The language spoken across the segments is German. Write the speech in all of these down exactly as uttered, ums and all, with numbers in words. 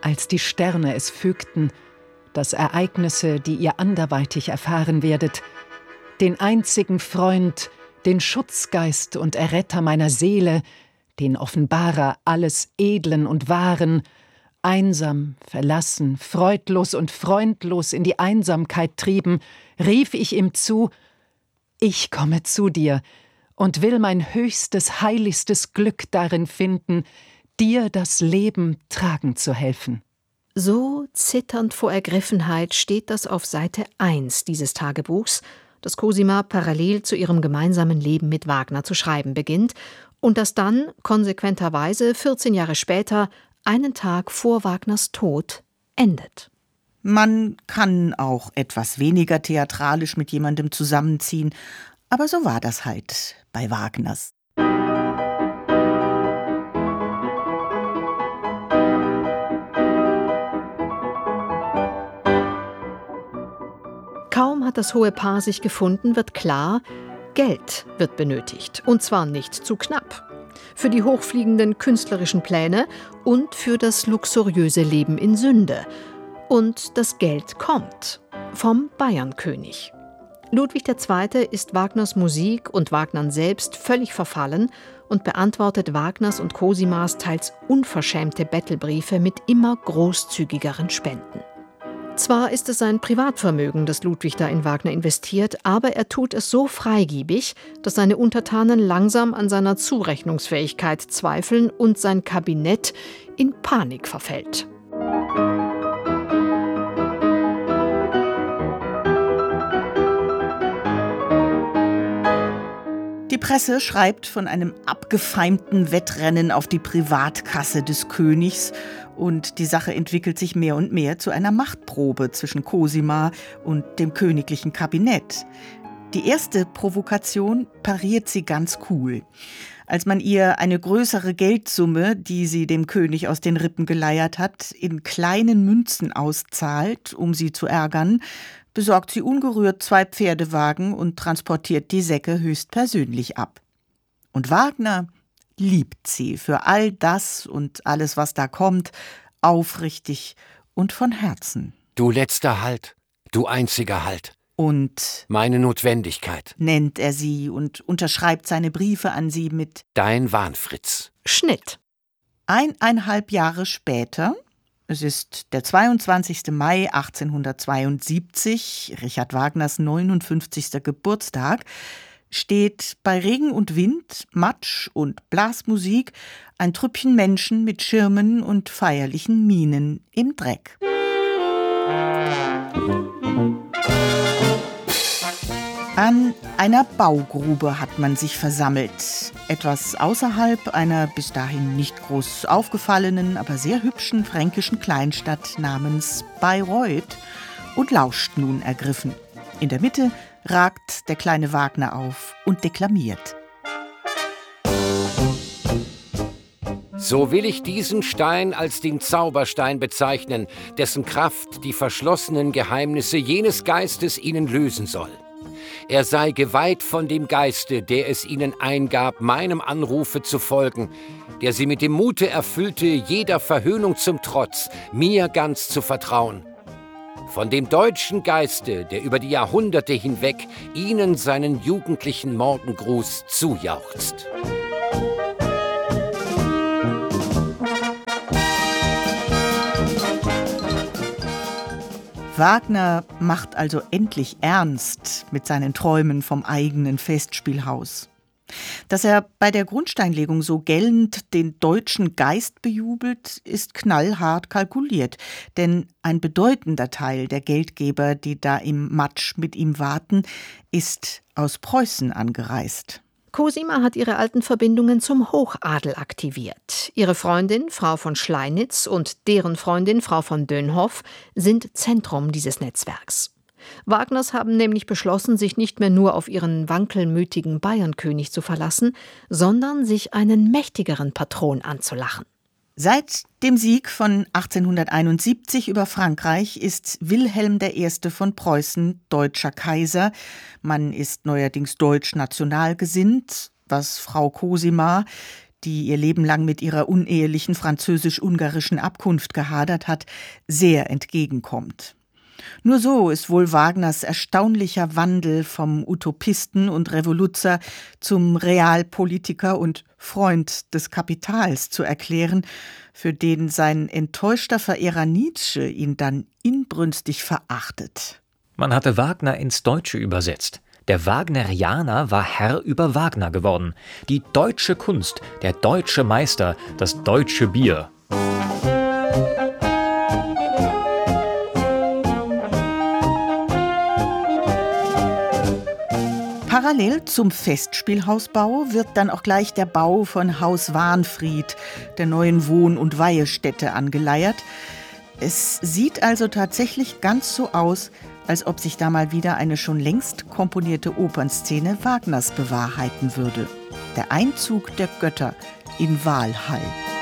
als die Sterne es fügten, dass Ereignisse, die ihr anderweitig erfahren werdet, den einzigen Freund, den Schutzgeist und Erretter meiner Seele, den Offenbarer alles Edlen und Wahren, einsam, verlassen, freudlos und freundlos in die Einsamkeit trieben, rief ich ihm zu: Ich komme zu dir und will mein höchstes, heiligstes Glück darin finden, dir das Leben tragen zu helfen. So zitternd vor Ergriffenheit steht das auf Seite eins dieses Tagebuchs, das Cosima parallel zu ihrem gemeinsamen Leben mit Wagner zu schreiben beginnt und das dann konsequenterweise vierzehn Jahre später, einen Tag vor Wagners Tod, endet. Man kann auch etwas weniger theatralisch mit jemandem zusammenziehen, aber so war das halt bei Wagners. Kaum hat das hohe Paar sich gefunden, wird klar, Geld wird benötigt. Und zwar nicht zu knapp. Für die hochfliegenden künstlerischen Pläne und für das luxuriöse Leben in Sünde. Und das Geld kommt vom Bayernkönig. Ludwig der Zweite ist Wagners Musik und Wagnern selbst völlig verfallen und beantwortet Wagners und Cosimas teils unverschämte Bettelbriefe mit immer großzügigeren Spenden. Zwar ist es sein Privatvermögen, das Ludwig da in Wagner investiert, aber er tut es so freigebig, dass seine Untertanen langsam an seiner Zurechnungsfähigkeit zweifeln und sein Kabinett in Panik verfällt. Die Presse schreibt von einem abgefeimten Wettrennen auf die Privatkasse des Königs und die Sache entwickelt sich mehr und mehr zu einer Machtprobe zwischen Cosima und dem königlichen Kabinett. Die erste Provokation pariert sie ganz cool. Als man ihr eine größere Geldsumme, die sie dem König aus den Rippen geleiert hat, in kleinen Münzen auszahlt, um sie zu ärgern, besorgt sie ungerührt zwei Pferdewagen und transportiert die Säcke höchstpersönlich ab. Und Wagner liebt sie für all das und alles, was da kommt, aufrichtig und von Herzen. Du letzter Halt, du einziger Halt. Und meine Notwendigkeit nennt er sie und unterschreibt seine Briefe an sie mit Dein Wahnfritz. Schnitt. Eineinhalb Jahre später, es ist der zweiundzwanzigster Mai achtzehnhundertzweiundsiebzig, Richard Wagners neunundfünfzigster Geburtstag, steht bei Regen und Wind, Matsch und Blasmusik ein Trüppchen Menschen mit Schirmen und feierlichen Mienen im Dreck. An einer Baugrube hat man sich versammelt. Etwas außerhalb einer bis dahin nicht groß aufgefallenen, aber sehr hübschen fränkischen Kleinstadt namens Bayreuth und lauscht nun ergriffen. In der Mitte ragt der kleine Wagner auf und deklamiert. So will ich diesen Stein als den Zauberstein bezeichnen, dessen Kraft die verschlossenen Geheimnisse jenes Geistes ihnen lösen soll. Er sei geweiht von dem Geiste, der es ihnen eingab, meinem Anrufe zu folgen, der sie mit dem Mute erfüllte, jeder Verhöhnung zum Trotz, mir ganz zu vertrauen. Von dem deutschen Geiste, der über die Jahrhunderte hinweg ihnen seinen jugendlichen Morgengruß zujauchzt. Wagner macht also endlich ernst mit seinen Träumen vom eigenen Festspielhaus. Dass er bei der Grundsteinlegung so gellend den deutschen Geist bejubelt, ist knallhart kalkuliert. Denn ein bedeutender Teil der Geldgeber, die da im Matsch mit ihm warten, ist aus Preußen angereist. Cosima hat ihre alten Verbindungen zum Hochadel aktiviert. Ihre Freundin, Frau von Schleinitz, und deren Freundin, Frau von Dönhoff, sind Zentrum dieses Netzwerks. Wagners haben nämlich beschlossen, sich nicht mehr nur auf ihren wankelmütigen Bayernkönig zu verlassen, sondern sich einen mächtigeren Patron anzulachen. Seit dem Sieg von achtzehnhunderteinundsiebzig über Frankreich ist Wilhelm der Erste von Preußen deutscher Kaiser. Man ist neuerdings deutsch-national gesinnt, was Frau Cosima, die ihr Leben lang mit ihrer unehelichen französisch-ungarischen Abkunft gehadert hat, sehr entgegenkommt. Nur so ist wohl Wagners erstaunlicher Wandel vom Utopisten und Revoluzer zum Realpolitiker und Freund des Kapitals zu erklären, für den sein enttäuschter Verehrer Nietzsche ihn dann inbrünstig verachtet. Man hatte Wagner ins Deutsche übersetzt. Der Wagnerianer war Herr über Wagner geworden. Die deutsche Kunst, der deutsche Meister, das deutsche Bier. Parallel zum Festspielhausbau wird dann auch gleich der Bau von Haus Wahnfried, der neuen Wohn- und Weihestätte, angeleiert. Es sieht also tatsächlich ganz so aus, als ob sich da mal wieder eine schon längst komponierte Opernszene Wagners bewahrheiten würde. Der Einzug der Götter in Walhall.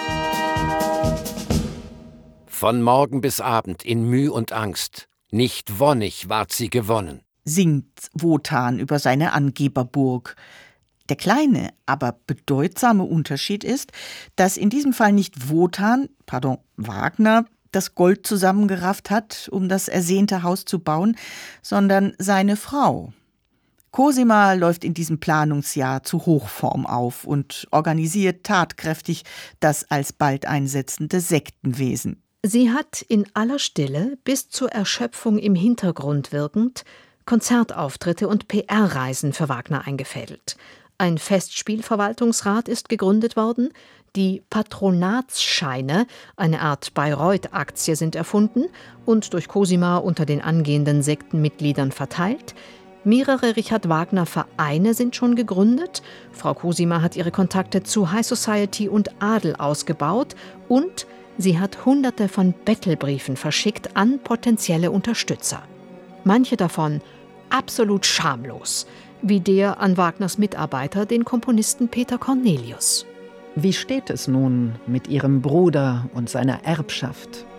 Von Morgen bis Abend in Müh und Angst, nicht wonnig ward sie gewonnen, singt Wotan über seine Angeberburg. Der kleine, aber bedeutsame Unterschied ist, dass in diesem Fall nicht Wotan, pardon, Wagner, das Gold zusammengerafft hat, um das ersehnte Haus zu bauen, sondern seine Frau. Cosima läuft in diesem Planungsjahr zu Hochform auf und organisiert tatkräftig das alsbald einsetzende Sektenwesen. Sie hat in aller Stille, bis zur Erschöpfung im Hintergrund wirkend, Konzertauftritte und P R-Reisen für Wagner eingefädelt. Ein Festspielverwaltungsrat ist gegründet worden, die Patronatsscheine, eine Art Bayreuth-Aktie, sind erfunden und durch Cosima unter den angehenden Sektenmitgliedern verteilt. Mehrere Richard Wagner-Vereine sind schon gegründet. Frau Cosima hat ihre Kontakte zu High Society und Adel ausgebaut und sie hat Hunderte von Bettelbriefen verschickt an potenzielle Unterstützer. Manche davon absolut schamlos, wie der an Wagners Mitarbeiter, den Komponisten Peter Cornelius. Wie steht es nun mit ihrem Bruder und seiner Erbschaft?